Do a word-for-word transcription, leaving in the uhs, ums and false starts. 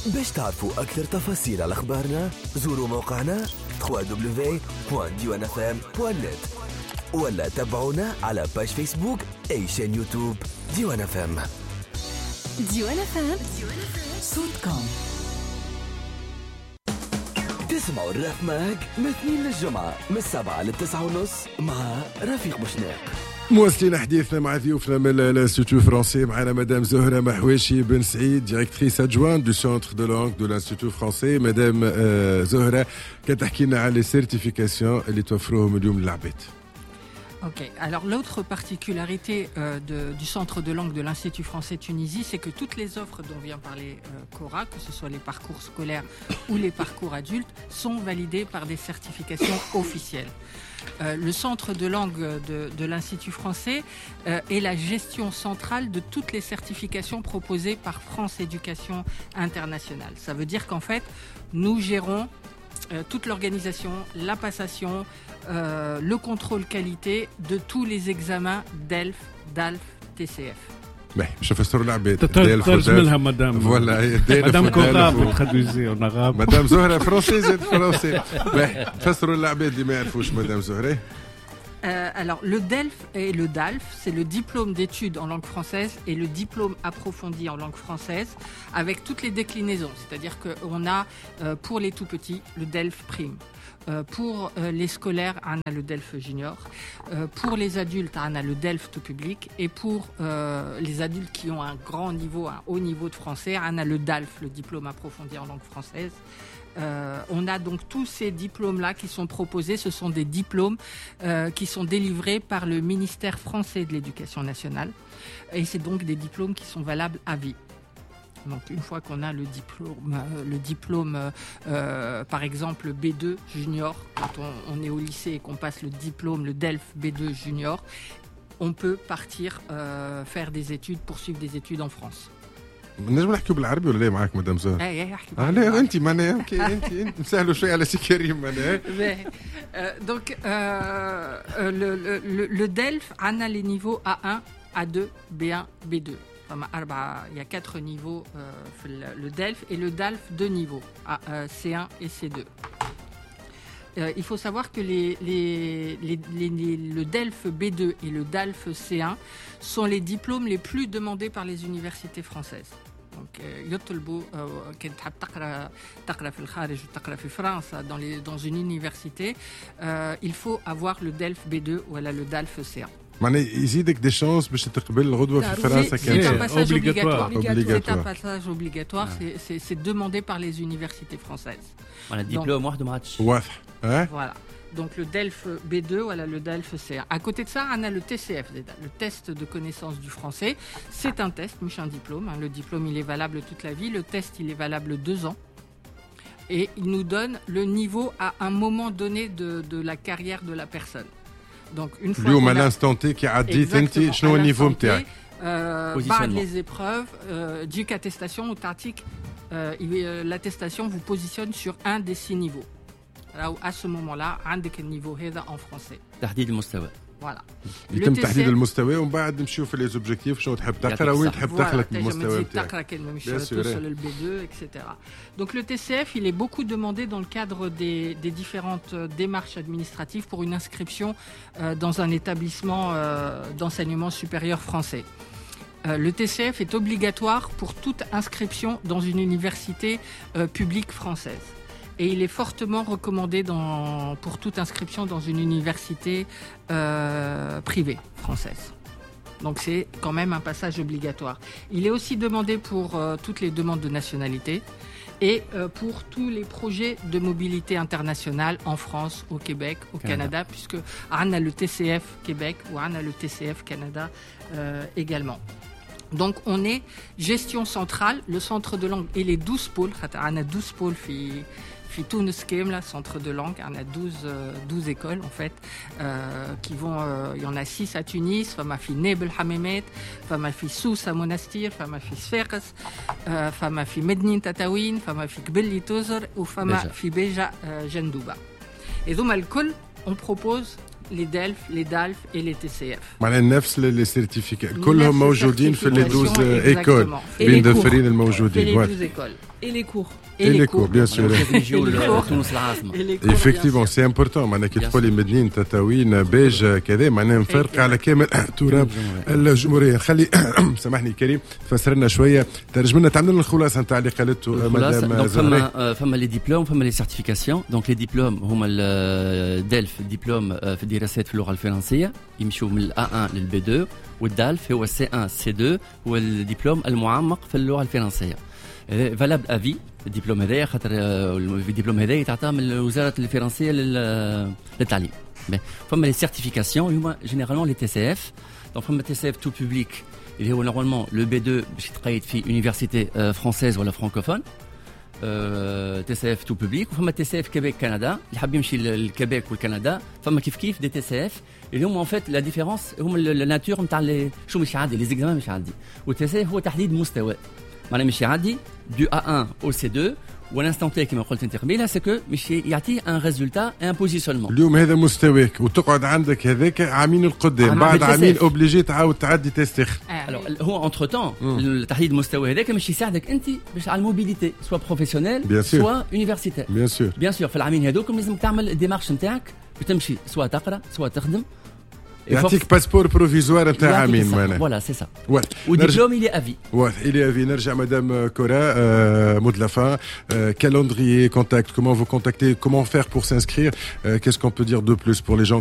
باش تعرفوا أكثر تفاصيل على أخبارنا زوروا موقعنا دبليو دبليو دبليو دوت ديوان اف ام دوت نت ولا تابعونا على باج فيسبوك أي شان يوتيوب ديوان اف ام. ديوان اف ام صوتكم. تسمعوا الراب ماك من الاثنين للجمعة من السبعة للتسعة ونص مع رفيق بوشناق. مواصلين حديثنا مع ضيوفنا من الانستيتو فرونسي. معنا مدام زهرة محواشي بن سعيد ديريكتريس ادجوانت دو سنتر دو لانغ دو الانستيتو فرونسي. مدام زهرة كتحكي لنا على لي سيرتيفيكاسيون اللي توفروهم اليوم للعباد. Ok. Alors l'autre particularité euh, de, du centre de langue de l'Institut français Tunisie, c'est que toutes les offres dont vient parler euh, Cora, que ce soit les parcours scolaires ou les parcours adultes, sont validées par des certifications officielles. Euh, le centre de langue de, de l'Institut français euh, est la gestion centrale de toutes les certifications proposées par France Éducation Internationale. Ça veut dire qu'en fait, nous gérons euh, toute l'organisation, la passation, euh, le contrôle qualité de tous les examens d'E L F, D A L F, T C F. باهي باش نفسروا العباد. ترجملها مدام. فوالا مدام كوطا تخدوزي ونغاب. مدام زهرة فرنسي زاد فرنسي. باهي فسروا العباد اللي ما يعرفوش مدام زهرة. Euh, alors, le D E L F et le D A L F, c'est le diplôme d'études en langue française et le diplôme approfondi en langue française avec toutes les déclinaisons. C'est-à-dire qu'on a, euh, pour les tout-petits, le D E L F prime. Euh, pour euh, les scolaires, on a le D E L F junior. Euh, pour les adultes, on a le D E L F tout public. Et pour euh, les adultes qui ont un grand niveau, un haut niveau de français, on a le D A L F, le diplôme approfondi en langue française. Euh, on a donc tous ces diplômes-là qui sont proposés. Ce sont des diplômes euh, qui sont délivrés par le ministère français de l'Éducation nationale. Et c'est donc des diplômes qui sont valables à vie. Donc une fois qu'on a le diplôme, euh, le diplôme euh, euh, par exemple B deux junior, quand on, on est au lycée et qu'on passe le diplôme, le D E L F B deux junior, on peut partir euh, faire des études, poursuivre des études en France. نجم نحكيو بالعربي ولا لا معاك مدام زهرة؟ اي اي احكي اه لا انت معناها انت انت مسهلوا شويه على سي كريم معناها. Donc euh, le, le, le D E L F on a les niveaux A un, A deux, B un, B deux. Il y a quatre niveaux euh, le D E L F et le D A L F deux niveaux, C un et C deux. Euh, il faut savoir que les, les, les, les, les, le D E L F B deux et le D A L F C un sont les diplômes les plus demandés par les universités françaises. Donc, يطلبوا كنت تحب تقرا تقرا في الخارج وتقرا في فرنسا dans les dans une université, euh, il faut avoir le D E L F B deux ou le D A L F C un. معناها يزيدك دي شانس باش تقبل الغدوه في فرنسا. C'est un passage obligatoire. obligatoire. C'est un passage obligatoire. C'est, c'est, c'est demandé par les universités françaises. On a diplôme واحد وما عادش. واضح. Voilà. Donc le D E L F B deux, voilà le D E L F C un. À côté de ça, on a le T C F, le test de connaissance du français. C'est un test, mais un diplôme. Hein. Le diplôme, il est valable toute la vie. Le test, il est valable deux ans. Et il nous donne le niveau à un moment donné de, de la carrière de la personne. Donc une fois اليوم على l'instant T كي عديت انت شنو النيفو نتاعك؟ بعد les épreuves du attestation automatique, l'attestation vous positionne sur un des six niveaux. Là où à ce moment-là, عندك النيفو هذا en français. تحديد المستوى. Voilà. يتم تحديد المستوى ومن بعد نمشيو في لي زوبجيكتيف شنو تحب تقرا وين تحب تخلق المستوى نتاعك. تقرا كلمه مش توصل للبي deux et cetera. Donc le T C F, il est beaucoup demandé dans le cadre des, des différentes démarches administratives pour une inscription euh, dans un établissement euh, d'enseignement supérieur français. Euh, le T C F est obligatoire pour toute inscription dans une université euh, publique française. Et il est fortement recommandé dans, pour toute inscription dans une université euh, privée française. Donc c'est quand même un passage obligatoire. Il est aussi demandé pour euh, toutes les demandes de nationalité et euh, pour tous les projets de mobilité internationale en France, au Québec, au Canada, Canada puisque on a le T C F Québec ou on a le T C F Canada euh, également. Donc on est gestion centrale, le centre de langue et les douze pôles. On a douze pôles في في تونس كاملة, centre de langue. On a douze, douze écoles en fait euh, qui vont. Il euh, y en a six à Tunis. فما في نابل حمامات, فما في سوسة منستير, فما في صفاقس, فما في مدنين تطاوين, فما في قبلي توزر, وفما في بيجا جندوبة. Et donc الكل on propose les D E L F, les D A L F et les T C F. معناها نفس لي سيرتيفيكات كلهم موجودين في لي دوز certifications, ايكول exactement. بين Et les cours. دافرين Et الموجودين. les Ouais. douze écoles. Et les cours. Et les cours, bien sûr. لازم يجيو Et les cours. لتونس العاصمة. Et les cours, ايفيكتيفون bien sûr. سي امبورتون معناها كي Bien تقولي مدنيين تطاوين بيج كذا معناها مفرقه على كامل تراب الجمهوريه. نخلي سامحني كريم تفسر لنا شويه ترجم لنا تعمل لنا الخلاصه نتاع اللي قالته مدام دونك زهري. فما فما لي ديبلوم فما لي سيرتيفيكاسيون. دونك لي ديبلوم هما الدلف دبلوم في الدراسات في اللغه الفرنسيه يمشيو من الأ واحد للبي اثنين والدالف هو سي واحد سي اثنين هو الدبلوم المعمق في اللغه الفرنسيه. فالابل افي الدبلوم هذايا خاطر الدبلوم هذايا تعطى من الوزاره الفرنسيه للتعليم. فما لي سيرتيفيكاسيون هما جينيرالمون لي تي سي اف. دونك فما تي سي اف تو بوبليك اللي هو نورمالمون لو بي اثنين باش يتقيد في يونيفرسيتي فرونسيز ولا فرانكوفون. تي سي اف تو بوبليك وفما تي سي اف كيبيك كندا اللي حاب يمشي للكيبيك والكندا. فما كيف كيف دي تي سي اف اللي هما ان فيت لا ديفيرونس هما الناتور نتاع شو مش يعدي لي زيكزامان مش يعدي. والتي سي اف هو تحديد مستوى معناها مش يعدي دو أ واحد او سي اثنين والانستون تي كيما قلت انت قبيله سكو مش يعطي ان ريزولتا ان بوزيسيونمون. اليوم هذا مستواك وتقعد عندك هذاك عامين القدام عام بعد عام عامين اوبليجي تعاود تعدي تيستخ. Alors هو انتر تون تحديد المستوى هذاك باش يساعدك انت باش على الموبيليتي سوا بروفيسيونيل سوا يونيفرسيتير. بيان سور بيان سور في العامين هذوك لازم تعمل الديمارش نتاعك وتمشي سوا تقرا سوا تخدم. يعطيك باسبور بروفيزوار نتاع عامين معناها. فوالا سي سا. ودبلوم il est à vie. Ouais, il est à vie. نرجع مدام كورا euh, mot de la fin, euh, calendrier, contact, comment vous contacter, comment faire pour s'inscrire, euh, qu'est-ce qu'on peut dire de plus pour les gens